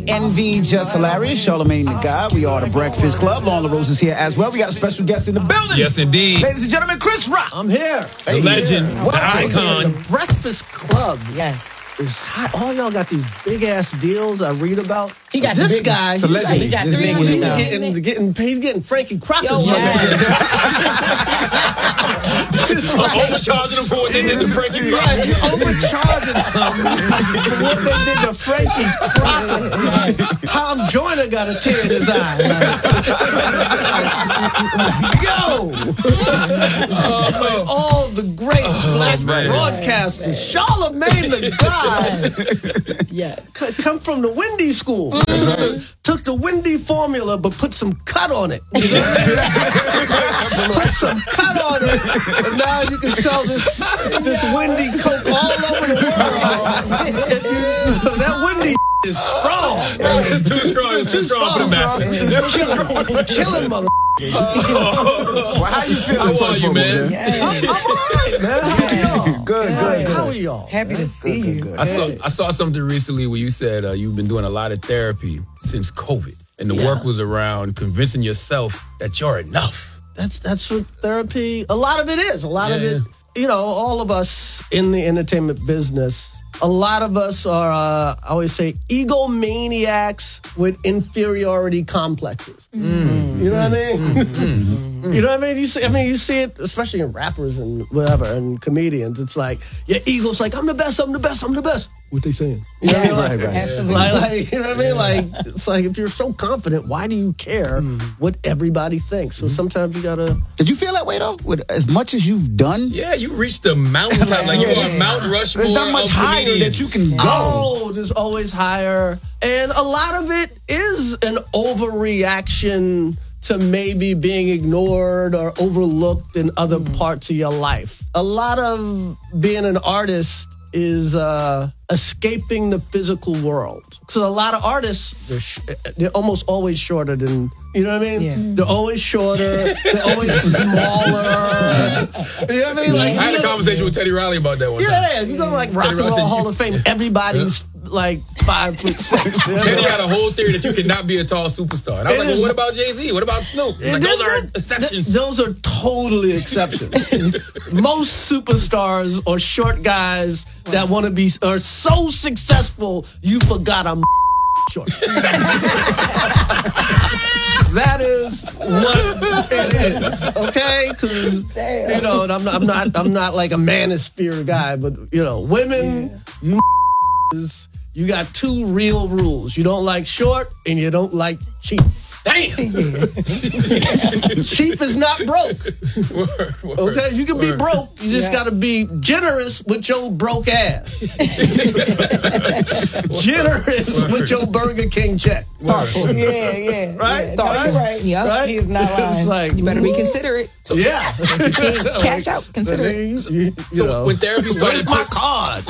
ENV, Just Hilarious, Charlamagne the God. We are the Breakfast Club. Lawn LaRose is here as well. We got a special guest in the building. Yes, indeed. Ladies and gentlemen, Chris Rock. I'm here. The legend, the icon. The Breakfast Club. Yes. Is hot. All y'all got these big ass deals I read about. He got this big, guy. He got This nigga $300,000. He's getting Frankie Crocker's money. Overcharging him for what they did to Frankie Crocker. Right, you're overcharging him for what they did to Frankie Crocker. Tom Joyner got a tear in his eye. Yo! All the great black broadcasters. Charlamagne the God. Yes. Come from the Wendy school. That's right. Took the Wendy formula, but put some cut on it. You know what I mean? Put some cut on it, and now you can sell this Wendy Coke all over the world. That Wendy is strong. It's too strong. It's too strong for the masses. It's killing mother. Well, how you feeling? How are you, man? I'm all right, man. How are y'all? Good. How are y'all? Happy to see you. I saw something recently where you said you've been doing a lot of therapy since COVID, and the work was around convincing yourself that you're enough. That's what therapy. A lot of it is. A lot of it. You know, all of us in the entertainment business. A lot of us are, I always say, egomaniacs with inferiority complexes. You know what I mean? You know what I mean? You see it, especially in rappers and whatever, and comedians. It's like, your ego's like, I'm the best. What they saying? You know what I mean? Right. Absolutely. Like, you know what I mean? Like, it's like, if you're so confident, why do you care what everybody thinks? So sometimes you gotta. Did you feel that way though? With as much as you've done, Yeah, you reached the mountaintop. Like you are Mount Rushmore. there's not much of higher comedians. that you can go. Oh, there's always higher. And a lot of it is an overreaction to maybe being ignored or overlooked in other parts of your life. A lot of being an artist is escaping the physical world. So a lot of artists, they're almost always shorter than, you know what I mean? Yeah. They're always shorter. They're always smaller. You know what I mean? Like, I had a conversation with Teddy Riley about that one time. yeah, you go to like Rock and Roll Hall of Fame, everybody's like 5'6". Teddy had a whole theory that you cannot be a tall superstar. And I was like, well, what about Jay-Z? What about Snoop? Like, those are exceptions. Those are totally exceptions. Most superstars are short guys that want to be are so successful you forgot I'm short. That is what it is, okay? Because you know, and I'm not like a manosphere guy, but you know, women, you got two real rules: you don't like short, and you don't like cheap. Damn. Cheap is not broke. Word. Okay, you can be broke. You just got to be generous with your broke ass. Generous with your Burger King check. Thoughtful. Yeah. Right? No, you're right. Yep. Right? He's not lying. It's like, you better be considerate. Yeah. Cash out. Consider it. You know, when therapy started, where's my card?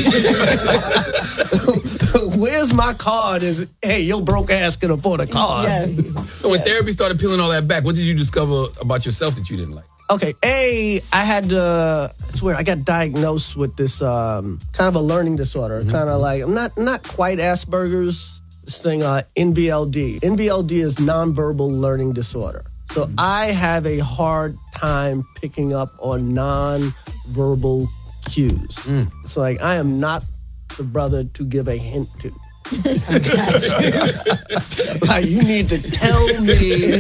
Where's my card? Is hey, your broke ass can afford a card. Yes. So when therapy started peeling all that back, what did you discover about yourself that you didn't like? Okay, I had it's weird. I got diagnosed with this kind of a learning disorder. Kind of like, I'm not quite Asperger's. This thing, NVLD. NVLD is nonverbal learning disorder. So I have a hard time picking up on nonverbal cues. It's like I am not the brother to give a hint to. I got you. Like, you need to tell me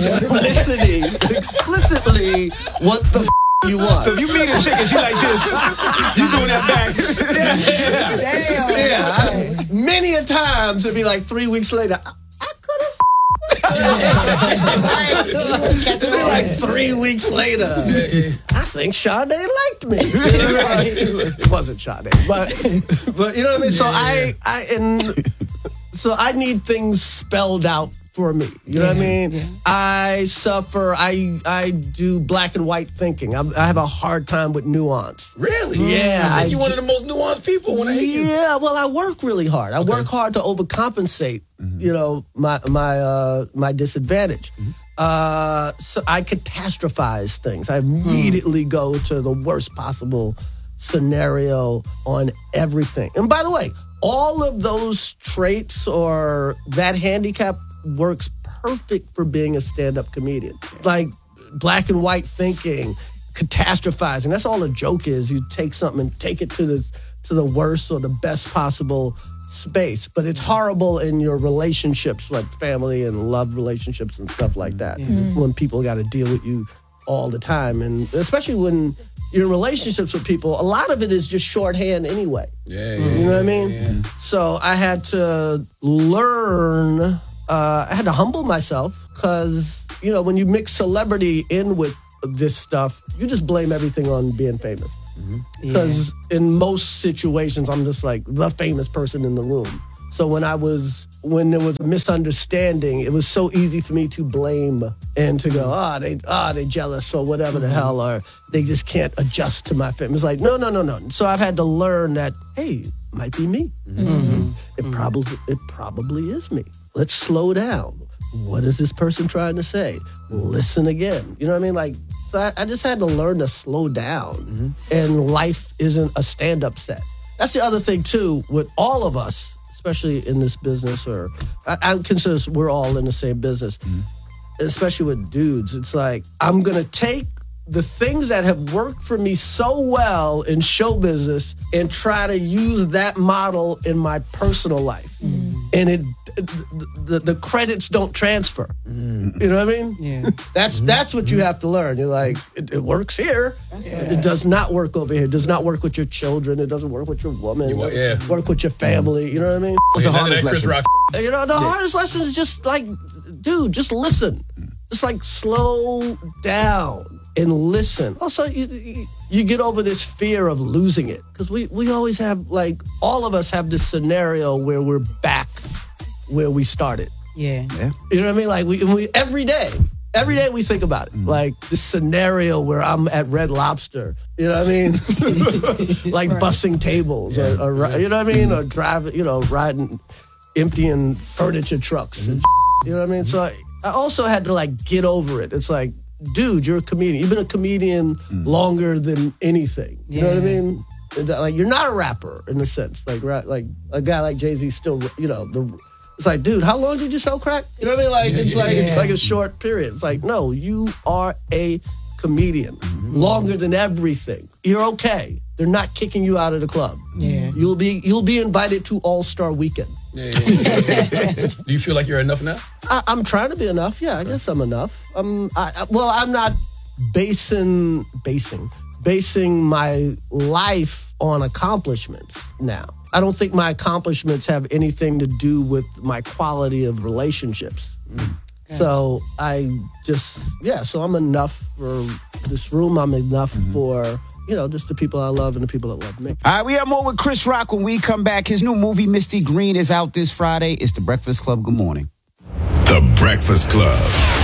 explicitly what the you want. So if you meet a chick and she like this, you doing that back. Damn. Yeah. Many a times it'd be like 3 weeks later. I could have. It'd be like 3 weeks later. I think Sade liked me. It wasn't Sade, but you know what I mean. So I need things spelled out for me. You know what I mean? Yeah. I suffer. I do black and white thinking. I have a hard time with nuance. Really? Yeah. I think you're one of the most nuanced people when I hear you. Yeah, well, I work really hard. I work hard to overcompensate, you know, my disadvantage. So I catastrophize things. I immediately go to the worst possible scenario on everything. And by the way, all of those traits or that handicap works perfect for being a stand-up comedian. Like black and white thinking, catastrophizing. That's all a joke is. You take something and take it to the worst or the best possible space. But it's horrible in your relationships, like family and love relationships and stuff like that. When people got to deal with you all the time. And especially when you're in relationships with people, a lot of it is just shorthand anyway. Yeah, You know what I mean? So I had to learn, I had to humble myself because, you know, when you mix celebrity in with this stuff, you just blame everything on being famous. Because in most situations, I'm just like the famous person in the room. So when there was a misunderstanding, it was so easy for me to blame and to go, they jealous or whatever the hell, or they just can't adjust to my fame. It's like, no. So I've had to learn that, hey, it might be me. It probably is me. Let's slow down. What is this person trying to say? Listen again. You know what I mean? Like, so I just had to learn to slow down. And life isn't a stand-up set. That's the other thing, too, with all of us, especially in this business, or I consider we're all in the same business, especially with dudes. It's like, I'm going to take the things that have worked for me so well in show business and try to use that model in my personal life. And the credits don't transfer. You know what I mean? Yeah. That's what you have to learn. You're like, it works here. It does not work over here. It does not work with your children. It doesn't work with your woman. It doesn't work with your family. You know what I mean? What's the hardest lesson? You know, the hardest lesson is just like, dude, just listen. Just like slow down and listen. Also, you get over this fear of losing it. Because we always have, like, all of us have this scenario where we're back where we started. Yeah. You know what I mean? Like, we every day we think about it. Like, this scenario where I'm at Red Lobster. You know what I mean? Like, bussing tables. Or you know what I mean? Or driving, riding, emptying furniture trucks. And you know what I mean? So I also had to, like, get over it. It's like, dude, you're a comedian. You've been a comedian longer than anything. You know what I mean? Like, you're not a rapper in a sense. Like a guy like Jay-Z still, it's like, dude, how long did you sell crack? You know what I mean? Like, it's like a short period. It's like, no, you are a comedian longer than everything. You're okay. They're not kicking you out of the club. Yeah. You'll be invited to All-Star Weekend. Do you feel like you're enough now? I'm trying to be enough. Yeah, I guess I'm enough. I'm not basing my life on accomplishments now. I don't think my accomplishments have anything to do with my quality of relationships. So so I'm enough for this room. I'm enough for, just the people I love and the people that love me. All right, we have more with Chris Rock when we come back. His new movie, Misty Green, is out this Friday. It's The Breakfast Club. Good morning. The Breakfast Club.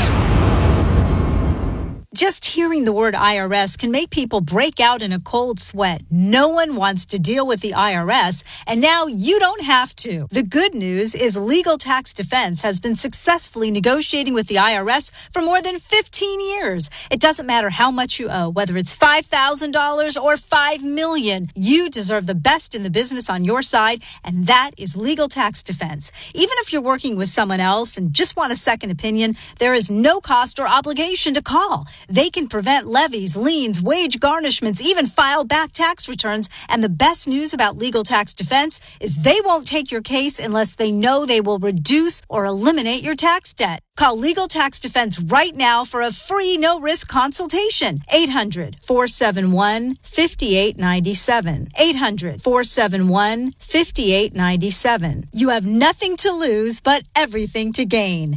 Just hearing the word IRS can make people break out in a cold sweat. No one wants to deal with the IRS, and now you don't have to. The good news is Legal Tax Defense has been successfully negotiating with the IRS for more than 15 years. It doesn't matter how much you owe, whether it's $5,000 or $5 million. You deserve the best in the business on your side, and that is Legal Tax Defense. Even if you're working with someone else and just want a second opinion, there is no cost or obligation to call. They can prevent levies, liens, wage garnishments, even file back tax returns. And the best news about Legal Tax Defense is they won't take your case unless they know they will reduce or eliminate your tax debt. Call Legal Tax Defense right now for a free no-risk consultation. 800-471-5897. 800-471-5897. You have nothing to lose but everything to gain.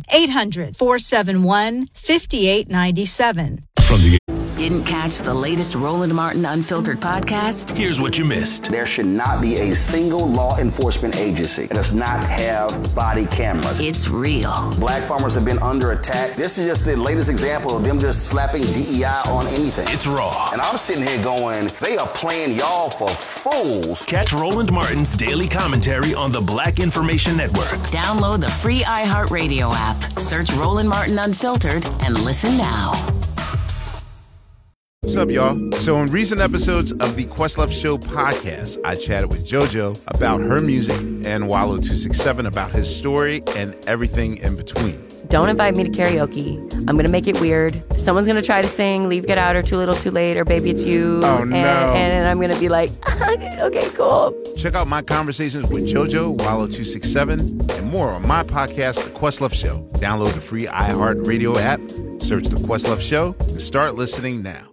800-471-5897. Didn't catch the latest Roland Martin Unfiltered podcast? Here's what you missed. There should not be a single law enforcement agency that does not have body cameras. It's real. Black farmers have been under attack. This is just the latest example of them just slapping DEI on anything. It's raw. And I'm sitting here going, they are playing y'all for fools. Catch Roland Martin's daily commentary on the Black Information Network. Download the free iHeartRadio app. Search Roland Martin Unfiltered and listen now. What's up, y'all? So in recent episodes of the Questlove Show podcast, I chatted with JoJo about her music and Wallow267 about his story and everything in between. Don't invite me to karaoke. I'm going to make it weird. Someone's going to try to sing Leave, Get Out, or Too Little, Too Late, or Baby It's You. Oh, no. And I'm going to be like, okay, cool. Check out my conversations with JoJo, Wallow267, and more on my podcast, The Questlove Show. Download the free iHeartRadio app, search The Questlove Show, and start listening now.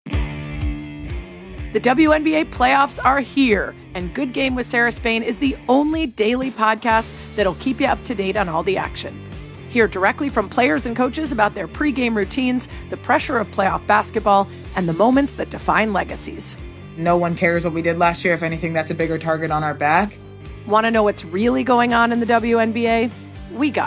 The WNBA playoffs are here, and Good Game with Sarah Spain is the only daily podcast that'll keep you up to date on all the action. Hear directly from players and coaches about their pregame routines, the pressure of playoff basketball, and the moments that define legacies. No one cares what we did last year. If anything, that's a bigger target on our back. Want to know what's really going on in the WNBA? We got